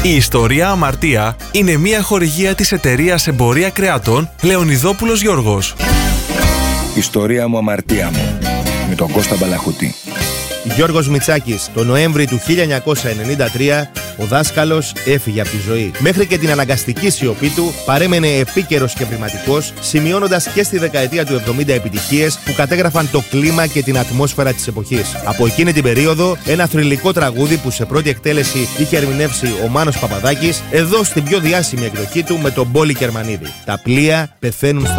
Η ιστορία Αμαρτία είναι μια χορηγία της εταιρείας Εμπορία Κρεατών Λεωνιδόπουλος Γιώργος. Ιστορία μου, αμαρτία μου, με τον Κώστα Μπαλαχωτή. Γιώργος Μητσάκης. Το Νοέμβρη του 1993 ο δάσκαλος έφυγε από τη ζωή. Μέχρι και την αναγκαστική σιωπή του παρέμενε επίκαιρος και βρηματικός, σημειώνοντας και στη δεκαετία του 70 επιτυχίες που κατέγραφαν το κλίμα και την ατμόσφαιρα της εποχής. Από εκείνη την περίοδο, ένα θρυλικό τραγούδι που σε πρώτη εκτέλεση είχε ερμηνεύσει ο Μάνος Παπαδάκης, εδώ στην πιο διάσημη εκδοχή του με τον Μπόλη Κερμανίδη. Τα πλοία πεθαίνουν στα